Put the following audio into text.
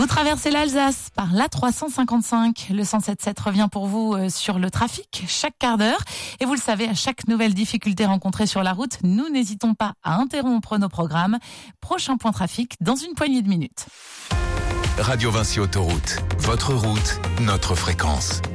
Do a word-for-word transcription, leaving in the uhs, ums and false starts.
Vous traversez l'Alsace par l'A trois cent cinquante-cinq. Le cent sept sept revient pour vous sur le trafic chaque quart d'heure. Et vous le savez, à chaque nouvelle difficulté rencontrée sur la route, nous n'hésitons pas à interrompre nos programmes. Prochain point trafic dans une poignée de minutes. Radio Vinci Autoroute. Votre route, notre fréquence.